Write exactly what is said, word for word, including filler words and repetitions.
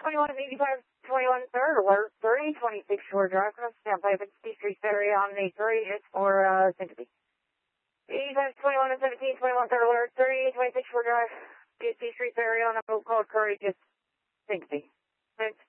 twenty-one, eighty-five, twenty-one, third alert, thirty, twenty-six Shore Drive, stand by at C Street Ferry on the three, it's for, uh, Syncope. eighty-five, twenty-one, and seventeen, twenty-one, third alert, thirty, twenty-six Shore Drive, C Street Ferry on a boat called Courageous, Syncope. Thanks.